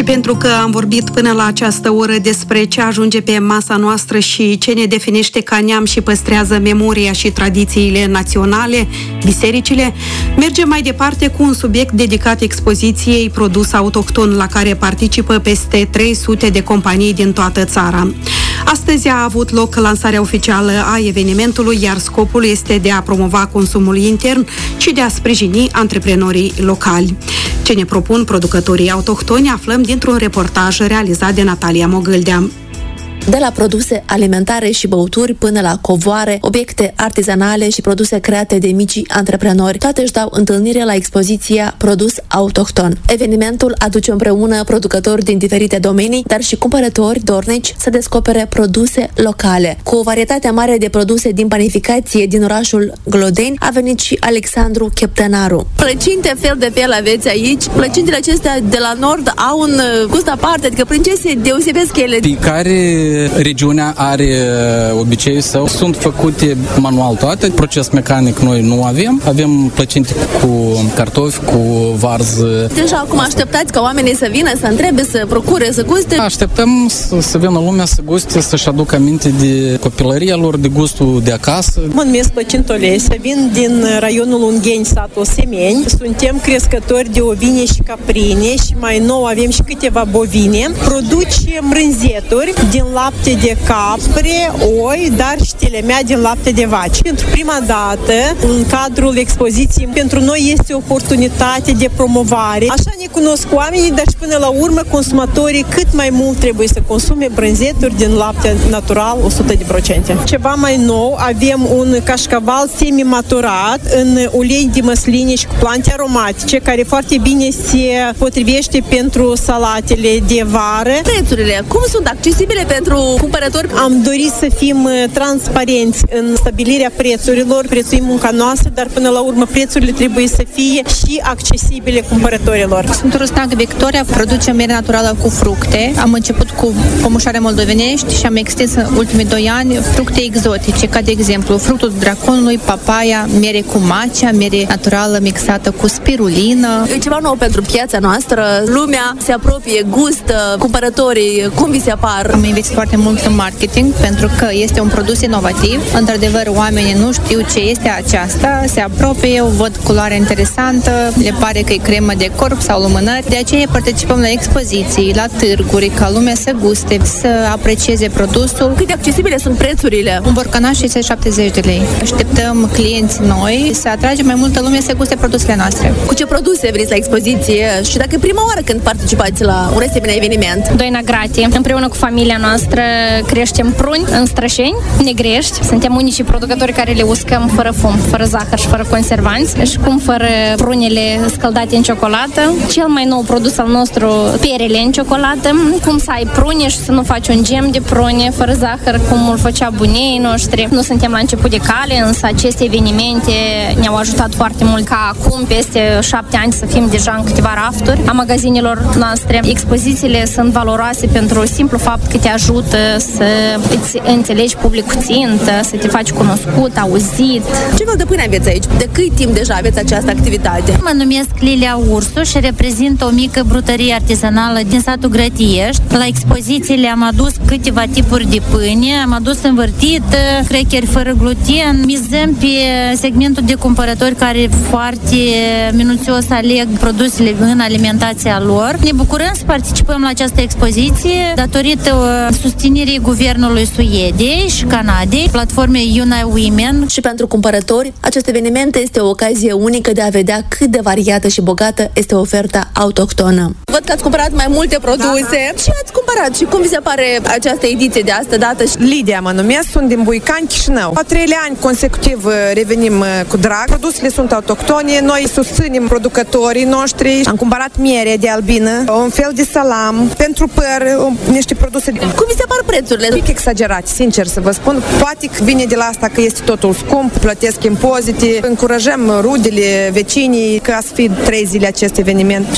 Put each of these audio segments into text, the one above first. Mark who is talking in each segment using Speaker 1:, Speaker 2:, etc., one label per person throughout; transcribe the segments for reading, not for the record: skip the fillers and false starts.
Speaker 1: pentru că am vorbit până la această oră despre ce ajunge pe masa noastră și ce ne definește ca neam și păstrează memoria și tradițiile naționale, bisericile, mergem mai departe cu un subiect dedicat expoziției Produs autohton, la care participă peste 300 de companii din toată țara. Astăzi a avut loc lansarea oficială a evenimentului, iar scopul este de a promova consumul intern și de a sprijini antreprenorii locali. Ce ne propun producătorii autohtoni aflăm dintr-un reportaj realizat de Natalia Mogâldea.
Speaker 2: De la produse alimentare și băuturi până la covoare, obiecte artizanale și produse create de micii antreprenori, toate își dau întâlnire la expoziția Produs autohton. Evenimentul aduce împreună producători din diferite domenii, dar și cumpărători dornici să descopere produse locale. Cu o varietate mare de produse din panificație din orașul Glodeni a venit și Alexandru Cheptănaru. Plăcinte fel de fel aveți aici. Plăcintele acestea de la nord au un gust aparte, adică prin ce se deosebesc ele?
Speaker 3: Fiecare regiunea are obiceiul său. Sunt făcute manual toate. Proces mecanic noi nu avem. Avem plăcinte cu cartofi, cu varză.
Speaker 2: Deja acum așteptați ca oamenii să vină, să întrebe, să procure, să guste?
Speaker 3: Așteptăm să vină lumea să guste, să-și aducă aminte de copilăria lor, de gustul de acasă.
Speaker 4: Mă numesc Plăcintă Olesea, vin din raionul Ungheni, satul Semeni. Suntem crescători de ovine și caprine și mai nou avem și câteva bovine. Producem rânzeturi din lapte de capre, oi, dar și telemea din lapte de vaci. Pentru prima dată, în cadrul expoziției, pentru noi este o oportunitate de promovare. Așa ne cunosc oamenii, dar și până la urmă consumatorii cât mai mult trebuie să consume brânzeturi din lapte natural 100%. Ceva mai nou, avem un cașcaval semi-maturat în ulei de măsline și cu plante aromatice, care foarte bine se potrivește pentru salatele de vară.
Speaker 2: Prețurile, cum sunt accesibile pentru cumpărători?
Speaker 4: Am dorit să fim transparenți în stabilirea prețurilor, prețuim munca noastră, dar până la urmă prețurile trebuie să fie și accesibile cumpărătorilor.
Speaker 5: Sunt Rustanca Victoria, producem miere naturală cu fructe. Am început cu pămușare moldovenești și am extins în ultimii 2 ani fructe exotice, ca de exemplu fructul draconului, papaya, miere cu matcha, miere naturală mixată cu spirulină.
Speaker 2: E ceva nou pentru piața noastră, lumea se apropie, gustă, cumpărătorii, cum vi se apar?
Speaker 5: Am investit foarte mult în marketing pentru că este un produs inovativ. Într-adevăr, oamenii nu știu ce este aceasta, se apropie, văd culoare interesantă, le pare că e cremă de corp sau lumânări. De aceea participăm la expoziții, la târguri, ca lumea să guste, să aprecieze produsul.
Speaker 2: Cât de accesibile sunt prețurile?
Speaker 5: Un borcanaș este 70 de lei. Așteptăm clienți noi să atragem mai multă lume să guste produsele noastre.
Speaker 2: Cu ce produse veniți la expoziție și dacă e prima oară când participați la un asemenea eveniment?
Speaker 6: Doina Grati. Împreună cu familia noastră creștem pruni în Strășeni, Negrești. Suntem unicii producători care le uscăm fără fum, fără zahăr și fără conservanți și cum fără prunele scăldate în ciocolată. Cel mai nou produs al nostru, perele în ciocolată. Cum să ai prune și să nu faci un gem de prune fără zahăr, cum îl făcea bunii noștri. Nu suntem la început de cale, însă aceste evenimente ne-au ajutat foarte mult ca acum, peste 7 ani, să fim deja în câteva rafturi a magazinelor noastre. Expozițiile sunt valoroase pentru simplu fapt că te ajută să îți înțelegi publicul țintă, să te faci cunoscut, auzit.
Speaker 2: Ce fel de pâine aveți aici? De cât timp deja aveți această activitate?
Speaker 7: Mă numesc Lilia Ursu și reprezint o mică brutărie artizanală din satul Grătiești. La expozițiile am adus câteva tipuri de pâine, am adus învârtită, crackeri fără gluten. Mizăm pe segmentul de cumpărători care foarte minuțios aleg produsele în alimentația lor. Ne bucurăm să participăm la această expoziție datorită susținerii guvernului Suediei și Canadei, platformei Unite Women.
Speaker 2: Și pentru cumpărători, acest eveniment este o ocazie unică de a vedea cât de variată și bogată este oferta autohtonă. Văd că ați cumpărat mai multe produse. Da. Ce ați cumpărat și cum vi se pare această ediție de astă dată?
Speaker 8: Lidia mă numesc, sunt din Buicani, Chișinău. A 3-lea ani consecutiv revenim cu drag. Produsele sunt autohtone, noi susținem producătorii noștri. Am cumpărat miere de albină, un fel de salam, pentru păr, niște produse.
Speaker 2: Cum vi se par prețurile?
Speaker 8: Pic exagerat, sincer să vă spun. Poate că vine de la asta că este totul scump, plătesc impozite, încurajăm rudele, vecinii, ca să fie 3 zile acest eveniment. Și sperăm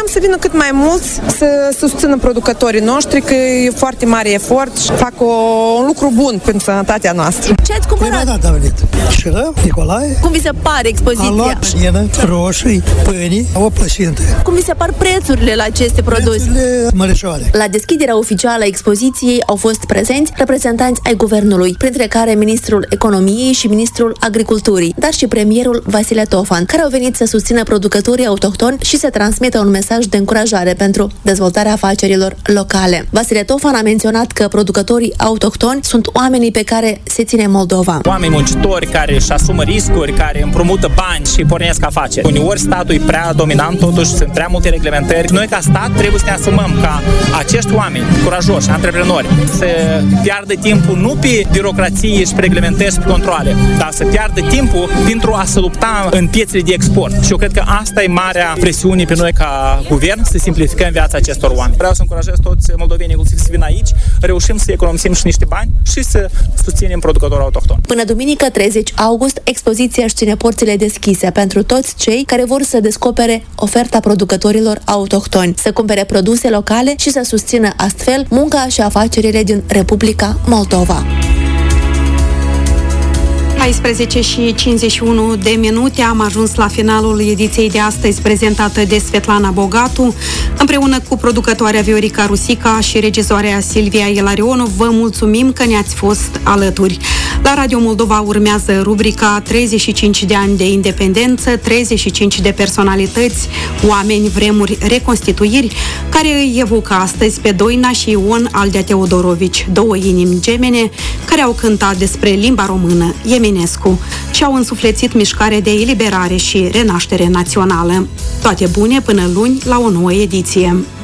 Speaker 8: să vină cât mai mulți să susțină producătorii noștri, că e foarte mare efort și fac un lucru bun pentru sănătatea noastră.
Speaker 2: Ce ați cumpărat?
Speaker 9: Prima a venit șeră, Nicolae.
Speaker 2: Cum vi se pare expoziția?
Speaker 9: Am luat șină, roșii, pâini, o plăcintă.
Speaker 2: Cum vi se par prețurile la aceste produse?
Speaker 9: Prețurile mărișoare.
Speaker 2: La deschiderea oficială a expoziției au fost prezenți reprezentanți ai guvernului, printre care ministrul Economiei și ministrul Agriculturii, dar și premierul Vasile Tofan, care au venit să susțină producătorii autohtoni și să transmită un mesaj de încurajare pentru dezvoltarea afacerilor locale. Vasile Tofan a menționat că producătorii autohtoni sunt oamenii pe care se ține Moldova.
Speaker 10: Oameni muncitori care își asumă riscuri, care împrumută bani și pornesc afaceri. Uneori statul e prea dominant, totuși sunt prea multe reglementări. Noi ca stat trebuie să ne asumăm ca acești oameni curajoși, antreprenori, să piardă timpul nu pe birocrație și pe reglementări și pe controle, dar să piardă timpul pentru a se lupta în piețele de export. Și eu cred că asta e marea presiune pe noi ca guvern, să simplificăm viața acestor oameni. Vreau să încurajez toți moldovenii inclusiv să vină aici, reușim să economisim și niște bani și să susținem producătorul autohton.
Speaker 2: Până duminică 30 august, expoziția își ține porțile deschise pentru toți cei care vor să descopere oferta producătorilor autohtoni, să cumpere produse locale și să susțină astfel munca și afacerile din Republica Moldova.
Speaker 1: 14 și 51 de minute am ajuns la finalul ediției de astăzi prezentată de Svetlana Bogatu. Împreună cu producătoarea Viorica Rusica și regizoarea Silvia Ilarionu, vă mulțumim că ne-ați fost alături. La Radio Moldova urmează rubrica 35 de ani de independență, 35 de personalități, oameni, vremuri, reconstituiri, care îi evocă astăzi pe Doina și Ion Aldea Teodorovici, două inimi gemene care au cântat despre limba română, Eminescu, și au însuflețit mișcare de eliberare și renaștere națională. Toate bune până luni la o nouă ediție.